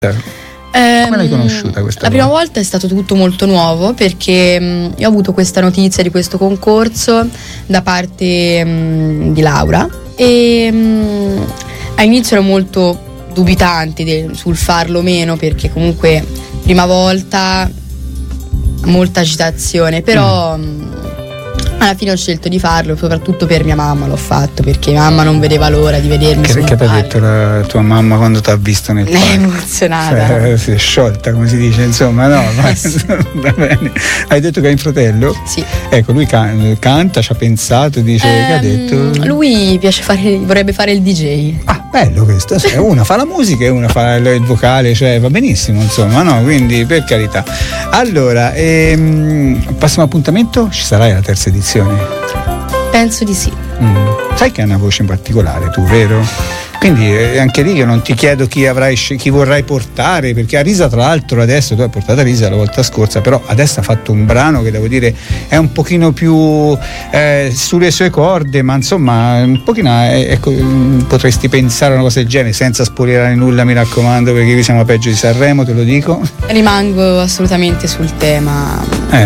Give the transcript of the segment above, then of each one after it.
Come l'hai conosciuta questa La prima volta è stato tutto molto nuovo, perché io ho avuto questa notizia di questo concorso da parte di Laura e all'inizio ero molto dubitante sul farlo o meno, perché comunque prima volta molta agitazione, però alla fine ho scelto di farlo, soprattutto per mia mamma l'ho fatto, perché mia mamma non vedeva l'ora di vedermi. Che ti ha detto la tua mamma quando ti ha visto nel palco? È emozionata. Si è sciolta, come si dice, insomma, no? Va bene. Hai detto che hai un fratello? Sì. Ecco, lui canta, ci ha pensato, dice che ha detto? Lui vorrebbe fare il DJ. Ah, bello questo. Una fa la musica e una fa il vocale, cioè va benissimo, insomma, no? Quindi per carità. Allora, prossimo appuntamento ci sarai alla terza edizione? Penso di sì. Sai che hai una voce in particolare tu, vero? Quindi anche lì io non ti chiedo chi vorrai portare, perché a Risa, tra l'altro, adesso tu hai portato a Risa la volta scorsa, però adesso ha fatto un brano che devo dire è un pochino più sulle sue corde, ma insomma un pochino potresti pensare a una cosa del genere, senza spoilerare nulla, mi raccomando, perché qui siamo peggio di Sanremo, te lo dico. Rimango assolutamente sul tema.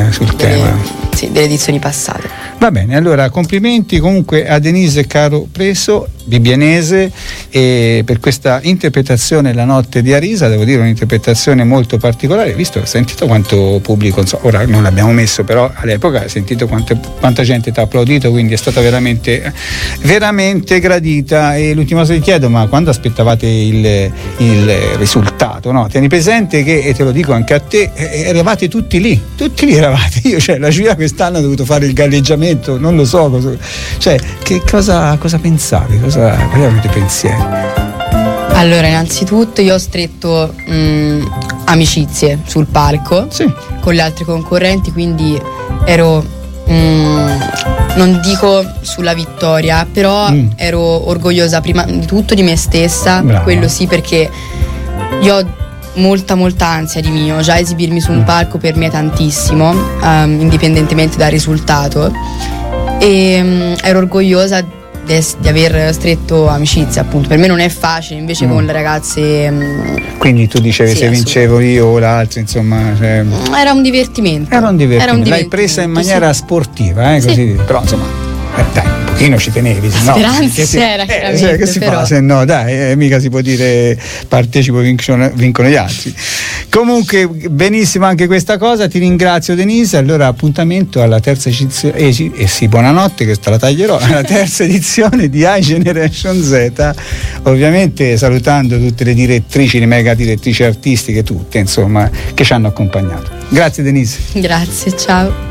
Delle edizioni passate. Va bene, allora complimenti comunque a Denise Caro Preso, bibbianese, e per questa interpretazione La notte di Arisa, devo dire un'interpretazione molto particolare, visto, ho sentito quanto pubblico, ora non l'abbiamo messo, però all'epoca hai sentito quanta gente ti ha applaudito, quindi è stata veramente gradita. E l'ultima cosa ti chiedo, ma quando aspettavate il risultato, no? Tieni presente che, e te lo dico anche a te, eravate tutti lì eravate, io la giuria quest'anno ho dovuto fare il galleggiamento, non lo so cioè che cosa pensavi, cosa avete pensieri? Allora, innanzitutto io ho stretto amicizie sul palco, sì, con gli altri concorrenti, quindi ero non dico sulla vittoria, però ero orgogliosa prima di tutto di me stessa. Brava. Quello sì, perché io ho molta ansia di mio, già esibirmi su un palco per me è tantissimo, indipendentemente dal risultato, e ero orgogliosa di aver stretto amicizia, appunto. Per me non è facile, invece con le ragazze quindi tu dicevi, sì, se vincevo io o l'altro, insomma, era un divertimento. L'hai presa in maniera sportiva, così, sì. Però insomma dai, un pochino ci tenevi, se no speranza c'era, chiaramente, che si però fa, se no dai, mica si può dire partecipo, vincono gli altri. Comunque benissimo anche questa cosa, ti ringrazio Denise. Allora appuntamento alla terza edizione, sì, buonanotte, questa la taglierò, alla terza edizione di High Generation Z, ovviamente salutando tutte le direttrici, le mega direttrici artistiche, tutte insomma, che ci hanno accompagnato. Grazie Denise. Grazie, ciao.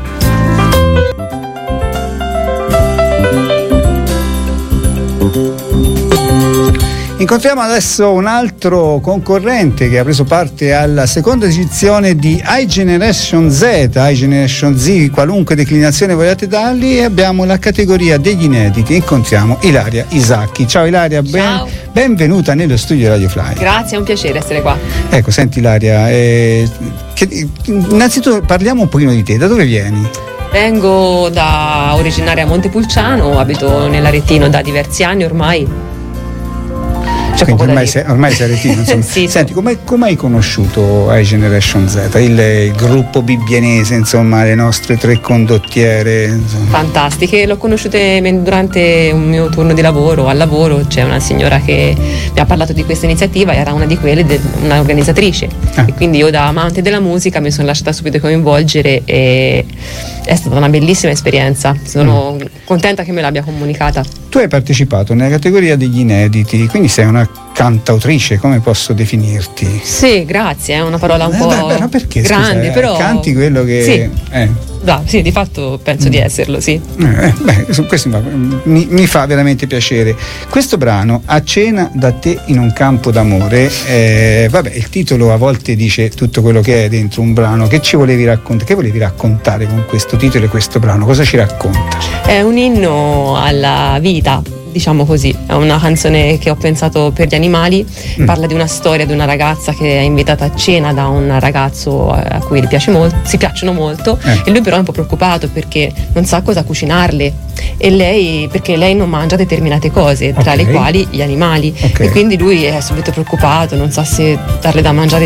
Incontriamo adesso un altro concorrente che ha preso parte alla seconda edizione di High Generation Z, qualunque declinazione vogliate dargli, e abbiamo la categoria degli inediti. Incontriamo Ilaria Isacchi. Ciao Ilaria, benvenuta nello studio Radio Fly. Grazie, è un piacere essere qua. Ecco, senti Ilaria, innanzitutto parliamo un pochino di te, da dove vieni? Vengo originaria Montepulciano, abito nell'Aretino da diversi anni ormai. Quindi ormai sei retino, insomma. Sì, senti, come hai conosciuto High Generation Z, il gruppo bibbianese, insomma, le nostre tre condottiere, insomma. Fantastiche, l'ho conosciute durante un mio turno di lavoro. Al lavoro c'è una signora che mi ha parlato di questa iniziativa, era una di quelle, una organizzatrice, e quindi io, da amante della musica, mi sono lasciata subito coinvolgere e è stata una bellissima esperienza. Sono contenta che me l'abbia comunicata. Tu hai partecipato nella categoria degli inediti, quindi sei una cantautrice, come posso definirti? Sì, grazie, è una parola un po' perché, grande, però canti quello che sì, di fatto penso di esserlo, sì. Questo mi fa veramente piacere. Questo brano, A cena da te in un campo d'amore, il titolo a volte dice tutto quello che è dentro un brano. Che ci volevi raccontare? Che volevi raccontare con questo titolo e questo brano? Cosa ci racconta? È un inno alla vita, diciamo così. È una canzone che ho pensato per gli animali, parla di una storia di una ragazza che è invitata a cena da un ragazzo a cui si piacciono molto, e lui però è un po' preoccupato perché non sa cosa cucinarle, perché lei non mangia determinate cose, tra le quali gli animali, e quindi lui è subito preoccupato, non sa se darle da mangiare